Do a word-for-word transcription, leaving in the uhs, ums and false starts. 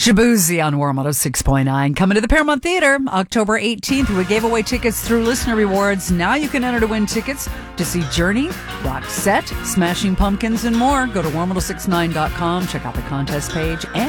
Shabuzi on Warm one oh six point nine. Coming to the Paramount Theater October eighteenth. We gave away tickets through listener rewards. Now you can enter to win tickets to see Journey, Roxette, Smashing Pumpkins, and more. Go to warm one oh six nine dot com. Check out the contest page. And